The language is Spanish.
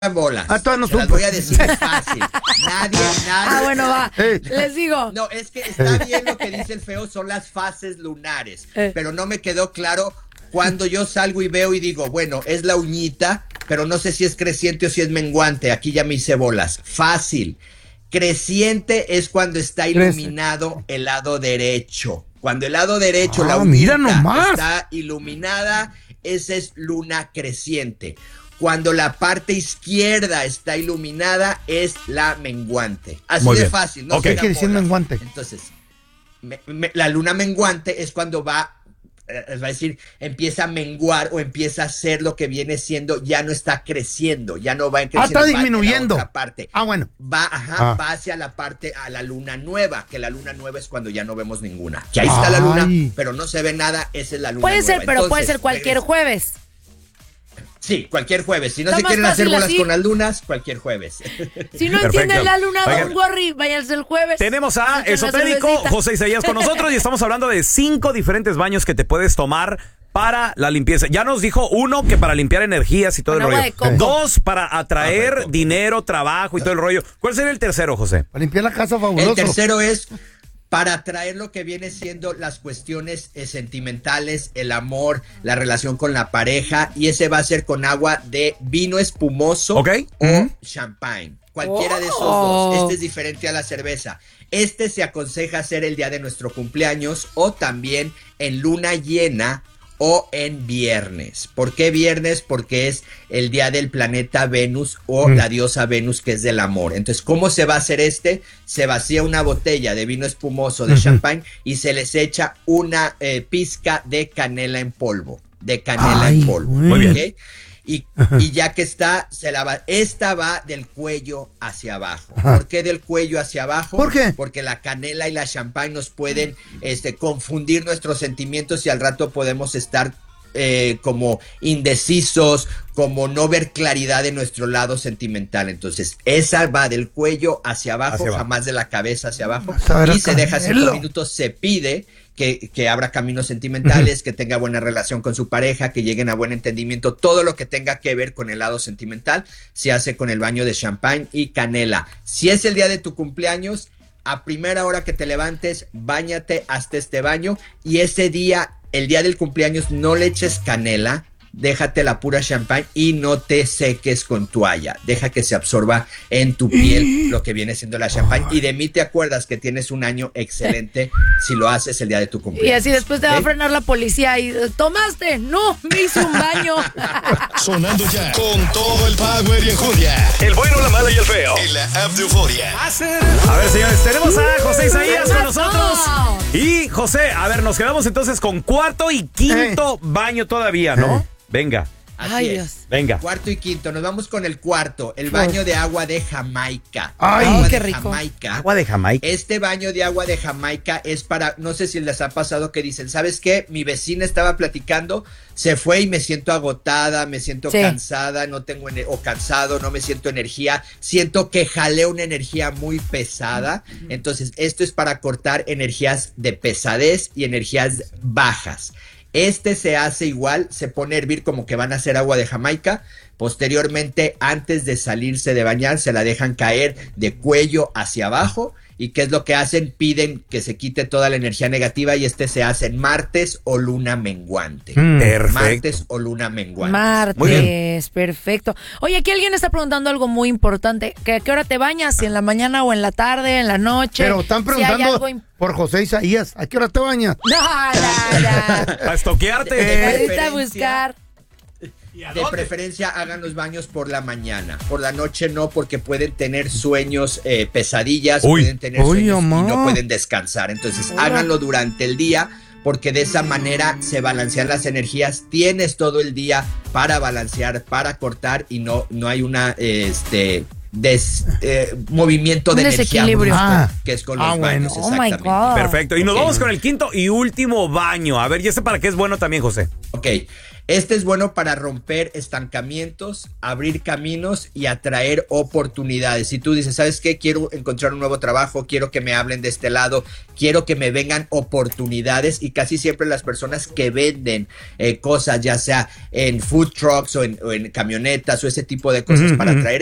bolas. Todas no se las voy a decir fácil. Nadie. Bueno, va. Les digo. No, es que está bien lo que dice el feo, son las fases lunares. Pero no me quedó claro cuando yo salgo y veo y digo, bueno, es la uñita, pero no sé si es creciente o si es menguante. Aquí ya me hice bolas. Fácil. Creciente es cuando está iluminado el lado derecho. Cuando el lado derecho, la uñita está iluminada, esa es luna creciente. Cuando la parte izquierda está iluminada, es la menguante. Así de fácil, ¿no? ¿Qué quiere decir menguante? Entonces, la luna menguante es cuando va a decir, empieza a menguar o empieza a ser lo que viene siendo, ya no está creciendo, ya no va creciendo. Está disminuyendo. Parte. Bueno. Va hacia la parte, a la luna nueva, que la luna nueva es cuando ya no vemos ninguna. Que ahí está la luna, pero no se ve nada, esa es la luna nueva. Puede ser, pero entonces, puede ser cualquier jueves. Sí, cualquier jueves. Si no se quieren hacer bolas con las lunas, cualquier jueves. Si no entienden la luna, Don Gorri, váyanse el jueves. Tenemos a Esotérico José Isaías con nosotros y estamos hablando de 5 diferentes baños que te puedes tomar para la limpieza. Ya nos dijo 1 que para limpiar energías y todo el rollo. 2 para atraer dinero, trabajo y todo el rollo. ¿Cuál sería el tercero, José? Para limpiar la casa, fabuloso. El tercero es para atraer lo que viene siendo las cuestiones sentimentales, el amor, la relación con la pareja, y ese va a ser con agua de vino espumoso o champagne. Cualquiera de esos dos. Este es diferente a la cerveza. Este se aconseja hacer el día de nuestro cumpleaños o también en luna llena o en viernes. ¿Por qué viernes? Porque es el día del planeta Venus o la diosa Venus, que es del amor. Entonces, ¿cómo se va a hacer este? Se vacía una botella de vino espumoso de champán y se les echa una pizca de canela en polvo. Muy bien. ¿Okay? Y ya que está, esta va del cuello hacia abajo. ¿Por qué del cuello hacia abajo? ¿Por qué? Porque la canela y la champán nos pueden confundir nuestros sentimientos y al rato podemos estar como indecisos, como no ver claridad en nuestro lado sentimental. Entonces, esa va del cuello hacia abajo, jamás de la cabeza hacia abajo. Y se deja 5 minutos, se pide que abra caminos sentimentales, que tenga buena relación con su pareja, que lleguen a buen entendimiento. Todo lo que tenga que ver con el lado sentimental se hace con el baño de champán y canela. Si es el día de tu cumpleaños, a primera hora que te levantes, báñate, hazte este baño, y ese día, el día del cumpleaños, no le eches canela, déjate la pura champán y no te seques con toalla. Deja que se absorba en tu piel lo que viene siendo la champán. Y de mí te acuerdas que tienes un año excelente si lo haces el día de tu cumpleaños. Y así después te va a frenar la policía y ¿tomaste? No, me hice un baño. Sonando ya con todo el power y enjundia. El bueno, la mala y el feo. En la app de Euforia. A ver, señores, tenemos a José Isaías con nosotros. Y José, a ver, nos quedamos entonces con cuarto y quinto baño todavía, ¿no? Venga. Así es. Dios. Venga. Cuarto y quinto. Nos vamos con el cuarto. El baño de agua de Jamaica. Ay, qué rico. Agua de Jamaica. Este baño de agua de Jamaica es para, no sé si les ha pasado que dicen, ¿sabes qué? Mi vecina estaba platicando, se fue y me siento agotada, me siento cansada, no tengo o cansado, no me siento energía, siento que jalé una energía muy pesada. Entonces, esto es para cortar energías de pesadez y energías bajas. Este se hace igual, se pone a hervir como que van a hacer agua de Jamaica. Posteriormente, antes de salirse de bañar, se la dejan caer de cuello hacia abajo. ¿Y qué es lo que hacen? Piden que se quite toda la energía negativa y se hace en martes o luna menguante. Perfecto. Martes o luna menguante. Martes, perfecto. Oye, aquí alguien está preguntando algo muy importante. ¿A qué hora te bañas? ¿Si en la mañana o en la tarde, en la noche? Pero están preguntando por José Isaías. ¿A qué hora te bañas? No. Para estoquearte. Ahorita a buscar. De preferencia hagan los baños por la mañana. Por la noche no, porque pueden tener sueños, pesadillas, pueden tener sueños y no pueden descansar. Entonces háganlo durante el día, porque de esa manera se balancean las energías. Tienes todo el día para balancear, para cortar, y no hay una movimiento de energía brusco, que es con los baños. Exactamente. Oh my God. Perfecto. Y nos vamos con el quinto y último baño. A ver, ¿y ese para qué es bueno también, José? Ok. Este es bueno para romper estancamientos, abrir caminos y atraer oportunidades. Si tú dices, ¿sabes qué? Quiero encontrar un nuevo trabajo, quiero que me hablen de este lado, quiero que me vengan oportunidades, y casi siempre las personas que venden cosas, ya sea en food trucks o en camionetas o ese tipo de cosas para atraer